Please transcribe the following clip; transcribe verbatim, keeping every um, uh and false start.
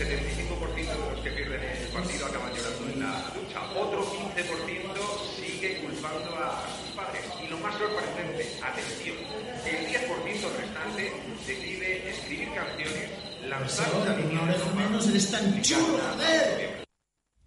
setenta y cinco por ciento de los que pierden el partido acaban llorando en la ducha. Otro quince por ciento sigue culpando a sus padres. Y lo más sorprendente, atención, el diez por ciento restante decide escribir canciones, lanzar una línea de menos eres tan chulo, joder.